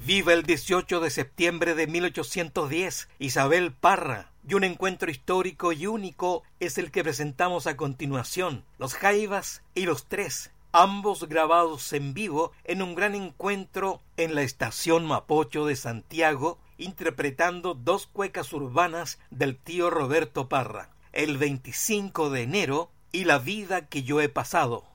Viva el 18 de septiembre de 1810, Isabel Parra. Y un encuentro histórico y único es el que presentamos a continuación. Los Jaivas y Los Tres, ambos grabados en vivo en un gran encuentro en la Estación Mapocho de Santiago, interpretando dos cuecas urbanas del tío Roberto Parra, El 25 de enero y La vida que yo he pasado.